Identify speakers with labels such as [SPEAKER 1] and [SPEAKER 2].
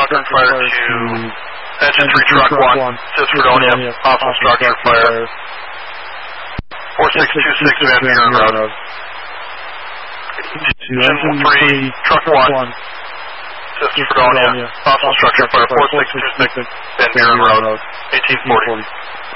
[SPEAKER 1] structure fire to engine 3 truck 1, Cis Fredonia, possible structure fire. 4626 Van Buren Road. Engine 3 truck 1, Cis Fredonia, possible structure fire. 4626 Van Buren Road, 1840.